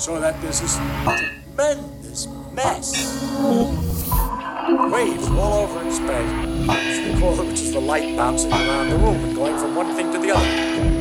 So that there's this tremendous mess. Waves all over in space. Which we call it, which is the light bouncing around the room and going from one thing to the other.